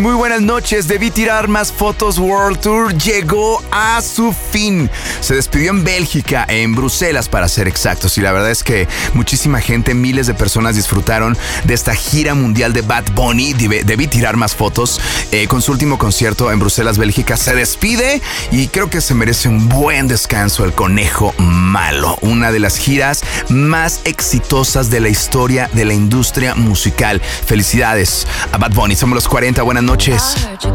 Muy buenas noches. Debí tirar más fotos. World Tour llegó a su fin. Se despidió en Bélgica, en Bruselas para ser exactos. Y la verdad es que muchísima gente, miles de personas disfrutaron de esta gira mundial de Bad Bunny. Debí tirar más fotos. Con su último concierto en Bruselas, Bélgica, se despide y creo que se merece un buen descanso el Conejo Malo. Una de las giras más exitosas de la historia de la industria musical. Felicidades a Bad Bunny. Somos los 40. Buenas noches.